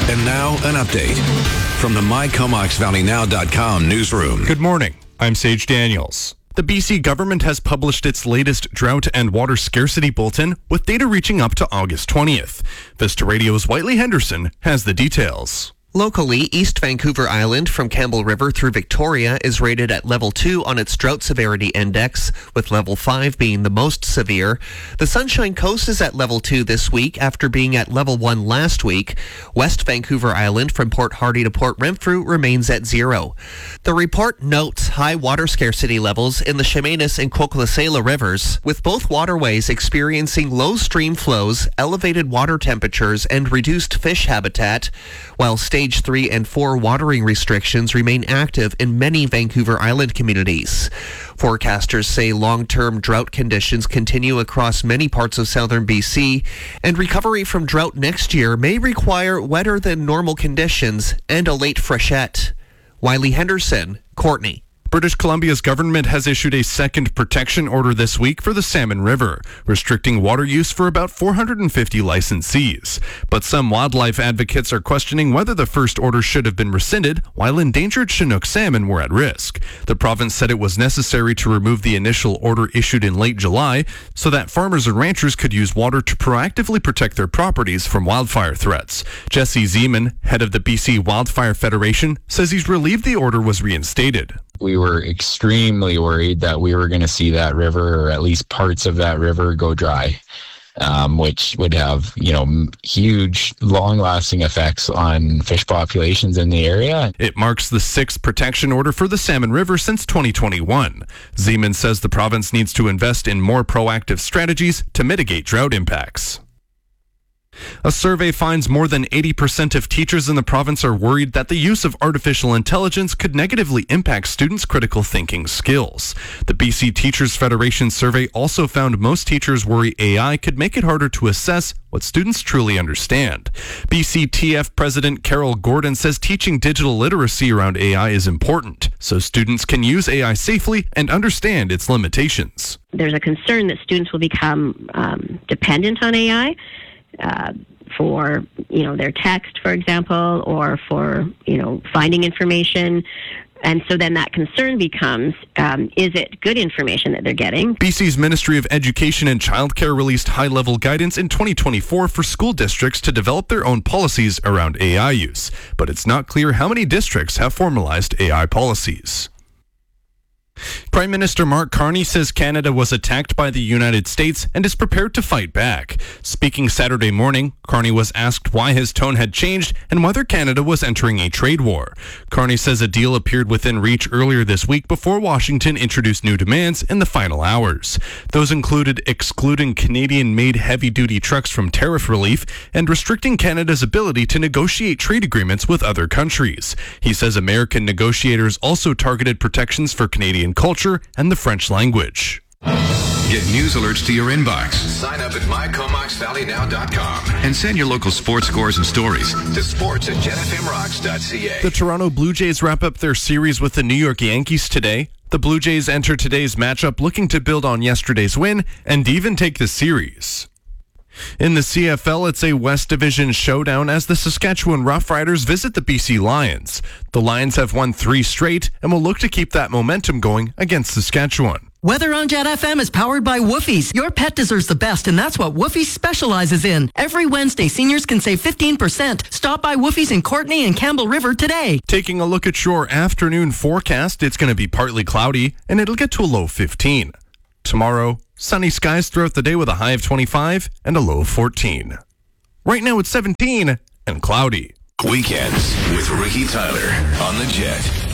And now, an update from the MyComoxValleyNow.com newsroom. Good morning. I'm Sage Daniels. The BC government has published its latest drought and water scarcity bulletin with data reaching up to August 20th. Vista Radio's Whiteley Henderson has the details. Locally, East Vancouver Island from Campbell River through Victoria is rated at Level 2 on its Drought Severity Index, with Level 5 being the most severe. The Sunshine Coast is at Level 2 this week after being at Level 1 last week. West Vancouver Island from Port Hardy to Port Renfrew remains at 0. The report notes high water scarcity levels in the Chemainus and Coquilles rivers, with both waterways experiencing low stream flows, elevated water temperatures, and reduced fish habitat, while Stage 3 and 4 watering restrictions remain active in many Vancouver Island communities. Forecasters say long-term drought conditions continue across many parts of southern BC, and recovery from drought next year may require wetter than normal conditions and a late freshet. Whiteley Henderson, Courtney. British Columbia's government has issued a second protection order this week for the Salmon River, restricting water use for about 450 licensees. But some wildlife advocates are questioning whether the first order should have been rescinded while endangered Chinook salmon were at risk. The province said it was necessary to remove the initial order issued in late July so that farmers and ranchers could use water to proactively protect their properties from wildfire threats. Jesse Zeman, head of the BC Wildfire Federation, says he's relieved the order was reinstated. We were extremely worried that we were going to see that river, or at least parts of that river, go dry, which would have, huge, long-lasting effects on fish populations in the area. It marks the 6th protection order for the Salmon River since 2021. Zeman says the province needs to invest in more proactive strategies to mitigate drought impacts. A survey finds more than 80% of teachers in the province are worried that the use of artificial intelligence could negatively impact students' critical thinking skills. The BC Teachers Federation survey also found most teachers worry AI could make it harder to assess what students truly understand. BCTF President Carol Gordon says teaching digital literacy around AI is important, so students can use AI safely and understand its limitations. There's a concern that students will become dependent on AI. For, their text, for example, or for, finding information. And so then that concern becomes, is it good information that they're getting? BC's Ministry of Education and Childcare released high-level guidance in 2024 for school districts to develop their own policies around AI use. But it's not clear how many districts have formalized AI policies. Prime Minister Mark Carney says Canada was attacked by the United States and is prepared to fight back. Speaking Saturday morning, Carney was asked why his tone had changed and whether Canada was entering a trade war. Carney says a deal appeared within reach earlier this week before Washington introduced new demands in the final hours. Those included excluding Canadian-made heavy-duty trucks from tariff relief and restricting Canada's ability to negotiate trade agreements with other countries. He says American negotiators also targeted protections for Canadian culture and the French language. Get news alerts to your inbox. Sign up at MyComoxValleyNow.com and send your local sports scores and stories to sports@jetfmrocks.ca. The Toronto Blue Jays wrap up their series with the New York Yankees today. The Blue Jays enter today's matchup looking to build on yesterday's win and even take the series. In the CFL, it's a West Division showdown as the Saskatchewan Roughriders visit the BC Lions. The Lions have won 3 straight and will look to keep that momentum going against Saskatchewan. Weather on Jet FM is powered by Woofies. Your pet deserves the best, and that's what Woofies specializes in. Every Wednesday, seniors can save 15%. Stop by Woofies in Courtney and Campbell River today. Taking a look at your afternoon forecast, it's going to be partly cloudy, and it'll get to a low 15. Tomorrow, sunny skies throughout the day with a high of 25 and a low of 14. Right now it's 17 and cloudy. Weekends with Ricky Tyler on the Jet.